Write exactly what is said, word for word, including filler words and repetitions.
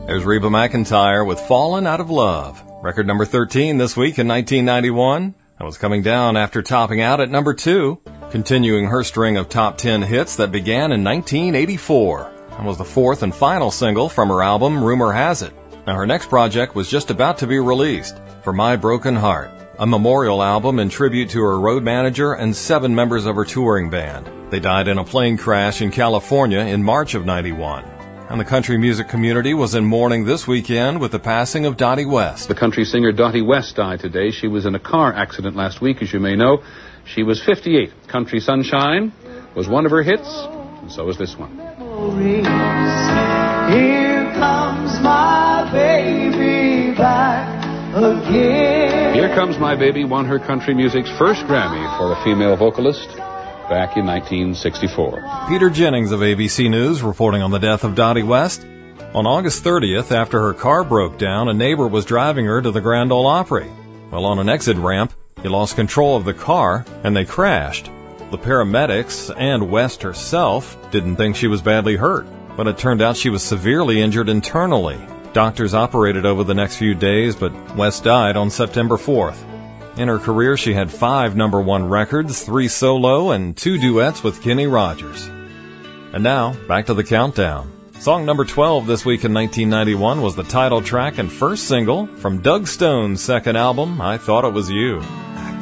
There's Reba McEntire with Fallen Out of Love. Record number thirteen this week in nineteen ninety-one. That was coming down after topping out at number two, continuing her string of top ten hits that began in nineteen eighty-four. And was the fourth and final single from her album Rumor Has It. Now her next project was just about to be released, For My Broken Heart, a memorial album in tribute to her road manager and seven members of her touring band. They died in a plane crash in California in March of ninety-one. And the country music community was in mourning this weekend with the passing of Dottie West. The country singer Dottie West died today. She was in a car accident last week, as you may know. She was fifty-eight. Country Sunshine was one of her hits, and so is this one. Here comes my baby back again. Here Comes My Baby won her country music's first Grammy for a female vocalist back in nineteen sixty-four. Peter Jennings of A B C News reporting on the death of Dottie West. On August thirtieth, after her car broke down, a neighbor was driving her to the Grand Ole Opry. While on an exit ramp, he lost control of the car, and they crashed. The paramedics and West herself didn't think she was badly hurt, but it turned out she was severely injured internally. Doctors operated over the next few days, but West died on September fourth. In her career, she had five number one records, three solo, and two duets with Kenny Rogers. And now, back to the countdown. Song number twelve this week in nineteen ninety-one was the title track and first single from Doug Stone's second album, I Thought It Was You.